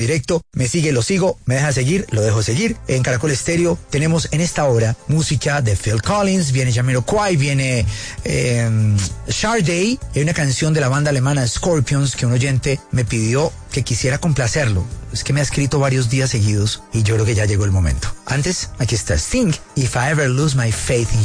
directo, me sigue, lo sigo, me deja seguir, lo dejo seguir. En Caracol Estéreo tenemos en esta hora música de Phil Collins, viene Jamiroquai, viene Sade, hay una canción de la banda alemana Scorpions que un oyente me pidió que quisiera complacerlo. Es que me ha escrito varios días seguidos y yo creo que ya llegó el momento. Antes, aquí está Sting, If I Ever Lose My Faith in